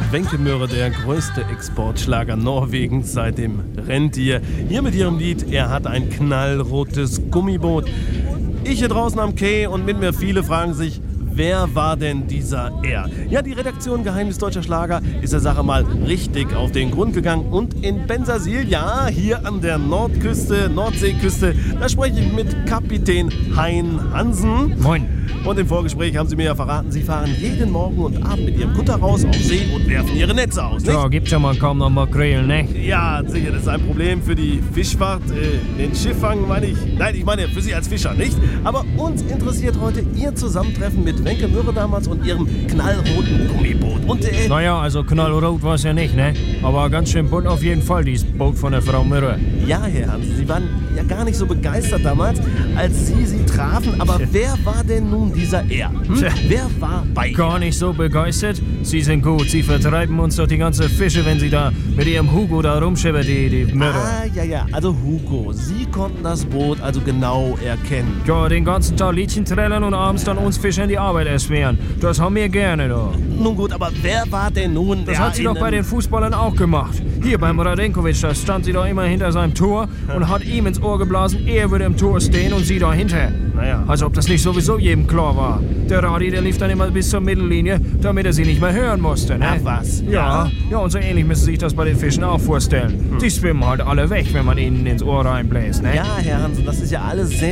Wenke Möhre, der größte Exportschlager Norwegens seit dem Rentier. Hier mit ihrem Lied Er hat ein knallrotes Gummiboot. Ich hier draußen am Quai und mit mir viele fragen sich, wer war denn dieser Er? Ja, die Redaktion Geheimnis Deutscher Schlager ist der Sache mal richtig auf den Grund gegangen. Und in Bensersiel, ja, hier an der Nordseeküste, da spreche ich mit Kapitän Hein Hansen. Moin. Und im Vorgespräch haben Sie mir ja verraten, Sie fahren jeden Morgen und Abend mit Ihrem Kutter raus auf See und werfen Ihre Netze aus, nicht? Ja, gibt's ja mal kaum noch Makrelen, ne? Ja, sicher, das ist ein Problem für die Fischfahrt. Den Schifffang meine ich. Nein, ich meine für Sie als Fischer, nicht? Aber uns interessiert heute Ihr Zusammentreffen mit Wenke Möhre damals und Ihrem knallroten Gummiboot. Und Naja, also knallrot war es ja nicht, ne? Aber ganz schön bunt auf jeden Fall, dieses Boot von der Frau Möhre. ja, Herr Hansen, Sie waren ja gar nicht so begeistert damals, als Sie trafen. Aber wer war denn nun dieser Er? Wer war bei Ihnen? Gar nicht so begeistert. Sie sind gut, Sie vertreiben uns doch die ganze Fische, wenn Sie da mit Ihrem Hugo da rumschippern, die Möhre. Ja, also Hugo, Sie konnten das Boot also genau erkennen. Ja, den ganzen Tag Liedchen trällern und abends dann uns Fischern die Arbeit erschweren. Das haben wir gerne, doch. Nun gut, aber wer war denn nun Das hat sie doch bei den Fußballern auch gemacht. Hier beim Radenkovic, da stand sie doch immer hinter seinem Tor und hat ihm ins Ohr geblasen, er würde im Tor stehen und sie dahinter. Naja. Als ob das nicht sowieso jedem klar war. Der Radi, der lief dann immer bis zur Mittellinie, damit er sie nicht mehr hören musste, ne? Ach was? Ja, und so ähnlich müssen Sie sich das bei den Fischen auch vorstellen. Die schwimmen halt alle weg, wenn man ihnen ins Ohr reinbläst, ne? Ja, Herr Hansen, das ist ja alles sehr